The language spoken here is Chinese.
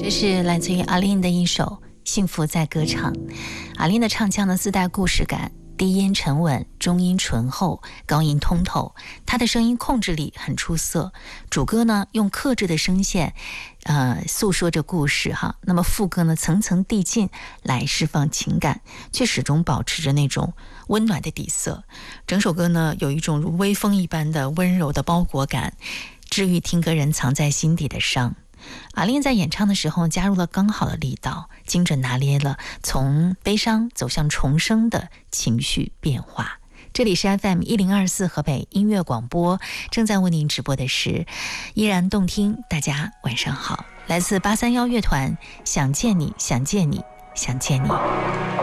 这是来自于阿琳的一首《幸福在歌唱》。阿琳的唱腔呢自带故事感，低音沉稳，中音醇厚，高音通透，她的声音控制力很出色。主歌呢用克制的声线诉说着故事哈，那么副歌呢层层递进来释放情感，却始终保持着那种温暖的底色。整首歌呢有一种如微风一般的温柔的包裹感，治愈听歌人藏在心底的伤。阿琳在演唱的时候加入了刚好的力道，精准拿捏了从悲伤走向重生的情绪变化。这里是 FM1024 河北音乐广播，正在为您直播的是依然动听。大家晚上好，来自831乐团，想见你想见你想见你。